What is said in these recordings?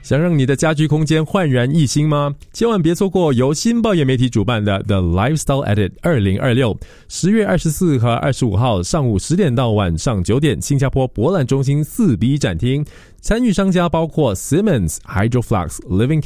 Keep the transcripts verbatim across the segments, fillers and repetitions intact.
想让你的家居空间焕然一新吗？千万别错过由新报业媒体主办的 The Lifestyle Edit 二零二六，十月二十四和二十五号上午十点到晚上九点，新加坡博览中心四 B 展厅。参与商家包括 Siemens、Hydroflux、Living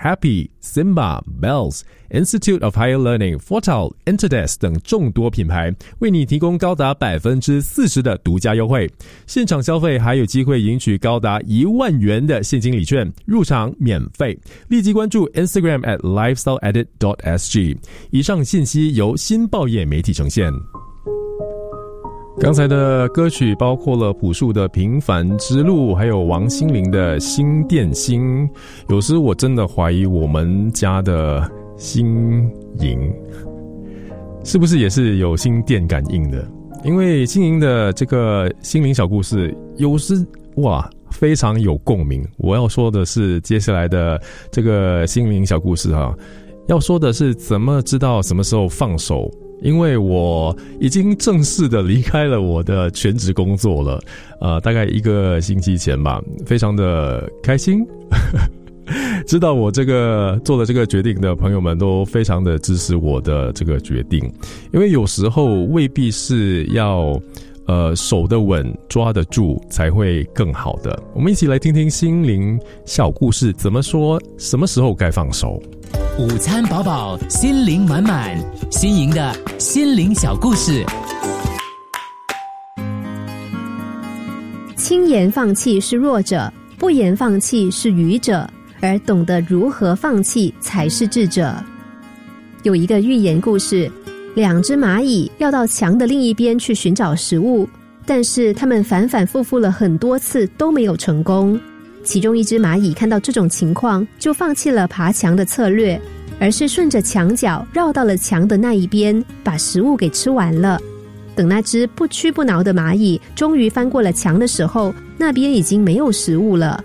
Care、Happy、Simba、Bells、Institute of Higher Learning、Fortal、Interdesk 等众多品牌，为你提供高达 百分之四十 的独家优惠。现场消费还有机会赢取高达一万元的现金礼券，入场免费。立即关注 Instagram at lifestyle edit dot s g。 以上信息由新报业媒体呈现。刚才的歌曲包括了朴树的《平凡之路》，还有王心凌的《新电心》。有时我真的怀疑我们家的心莹是不是也是有心电感应的，因为心莹的这个心灵小故事有时哇非常有共鸣。我要说的是接下来的这个心灵小故事哈，要说的是怎么知道什么时候放手。因为我已经正式的离开了我的全职工作了，呃，大概一个星期前吧，非常的开心。知道我这个做了这个决定的朋友们都非常的支持我的这个决定，因为有时候未必是要呃守得稳抓得住才会更好的。我们一起来听听心灵小故事怎么说，什么时候该放手。 午餐饱饱，心灵满满，心莹的心灵小故事。 轻言放弃是弱者，不言放弃是愚者，而懂得如何放弃才是智者。有一个寓言故事，两只蚂蚁要到墙的另一边去寻找食物，但是它们反反复复了很多次都没有成功。其中一只蚂蚁看到这种情况，就放弃了爬墙的策略，而是顺着墙角绕到了墙的那一边，把食物给吃完了。等那只不屈不挠的蚂蚁终于翻过了墙的时候，那边已经没有食物了。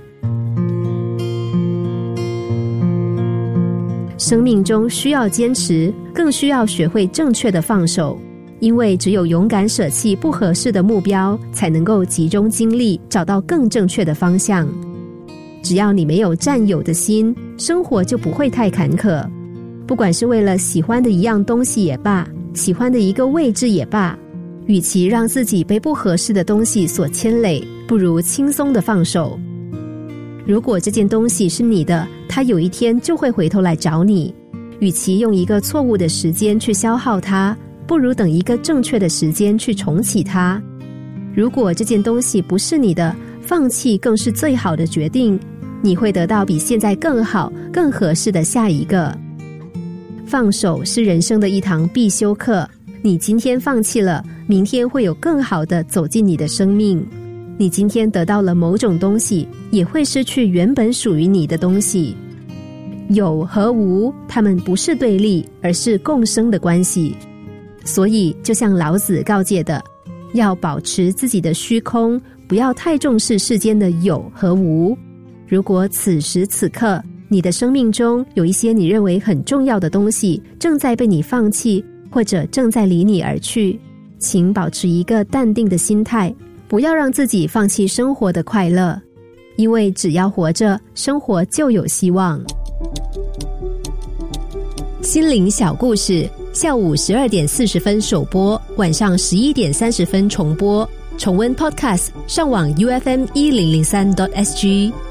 生命中需要坚持，更需要学会正确的放手，因为只有勇敢舍弃不合适的目标，才能够集中精力找到更正确的方向。只要你没有占有的心，生活就不会太坎坷。不管是为了喜欢的一样东西也罢，喜欢的一个位置也罢，与其让自己被不合适的东西所牵累，不如轻松的放手。如果这件东西是你的，它有一天就会回头来找你。与其用一个错误的时间去消耗它，不如等一个正确的时间去重启它。如果这件东西不是你的，放弃更是最好的决定，你会得到比现在更好、更合适的下一个。放手是人生的一堂必修课，你今天放弃了，明天会有更好的走进你的生命。你今天得到了某种东西，也会失去原本属于你的东西。有和无，它们不是对立，而是共生的关系。所以就像老子告诫的，要保持自己的虚空，不要太重视世间的有和无。如果此时此刻你的生命中有一些你认为很重要的东西正在被你放弃，或者正在离你而去，请保持一个淡定的心态，不要让自己放弃生活的快乐，因为只要活着，生活就有希望。心灵小故事，下午十二点四十分首播，晚上十一点三十分重播。重温 Podcast， 上网 U F M 一零零三 .S G。